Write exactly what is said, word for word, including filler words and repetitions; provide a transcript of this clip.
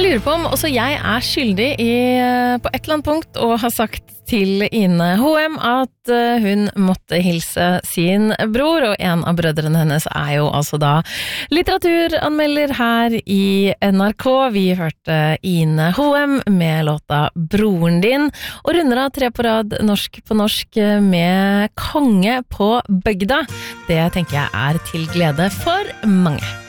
lurer på om også jeg er skyldig i, på et eller annet punkt å ha sagt til Ine Hoem at hun måtte hilse sin bror, og en av brødrene hennes er jo altså da litteraturanmelder her i N R K. Vi hørte Ine Hoem med låta Broren din, og runder av tre på rad norsk på norsk med Konge på bygda. Det tenker jeg er til glede for mange.